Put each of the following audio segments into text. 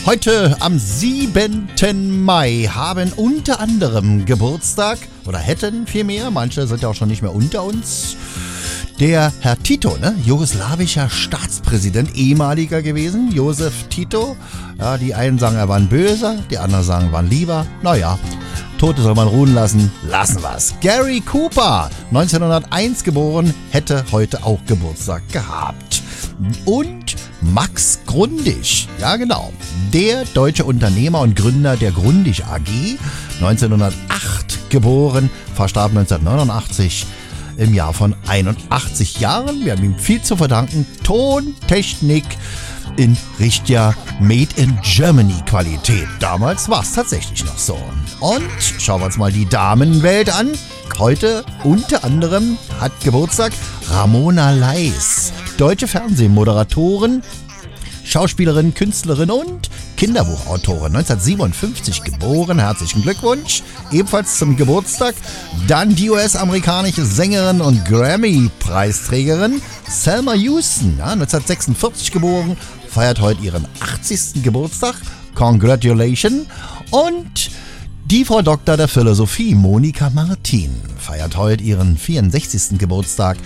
Heute am 7. Mai haben unter anderem Geburtstag, oder hätten vielmehr, manche sind ja auch schon nicht mehr unter uns, der Herr Tito, jugoslawischer Staatspräsident, ehemaliger gewesen, Josef Tito. Ja, die einen sagen, er war ein Böser, die anderen sagen, er war ein Lieber. Naja, Tote soll man ruhen lassen, lassen wir's. Gary Cooper, 1901 geboren, hätte heute auch Geburtstag gehabt. Und Max Grundig, ja genau, der deutsche Unternehmer und Gründer der Grundig AG, 1908 geboren, verstarb 1989 im Jahr von 81 Jahren. Wir haben ihm viel zu verdanken. Tontechnik in richtiger Made in Germany Qualität. Damals war es tatsächlich noch so. Und schauen wir uns mal die Damenwelt an. Heute unter anderem hat Geburtstag Ramona Leis, deutsche Fernsehmoderatorin, Schauspielerin, Künstlerin und Kinderbuchautorin, 1957 geboren. Herzlichen Glückwunsch. Ebenfalls zum Geburtstag dann die US-amerikanische Sängerin und Grammy-Preisträgerin Selma Houston, 1946 geboren, feiert heute ihren 80. Geburtstag. Congratulations. Und die Frau Doktor der Philosophie, Monika Martin, feiert heute ihren 64. Geburtstag,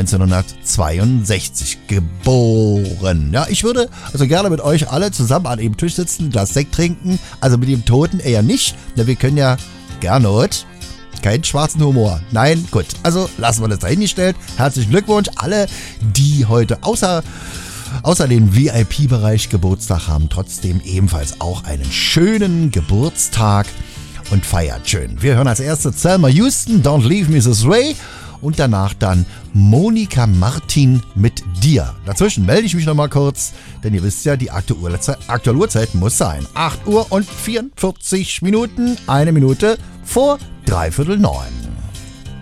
1962 geboren. Ja, ich würde also gerne mit euch alle zusammen an einem Tisch sitzen, ein Glas Sekt trinken, also mit dem Toten eher nicht, denn wir können ja gerne keinen schwarzen Humor. Nein, gut, also lassen wir das dahingestellt. Herzlichen Glückwunsch, alle, die heute außer den VIP-Bereich Geburtstag haben, trotzdem ebenfalls auch einen schönen Geburtstag und feiert schön. Wir hören als erstes Selma Houston, Don't Leave Me This Way, und danach dann Monika Martin mit Dir. Dazwischen melde ich mich nochmal kurz, denn ihr wisst ja, die aktuelle Uhrzeit muss sein. 8 Uhr und 44 Minuten, 1 Minute vor 8:45.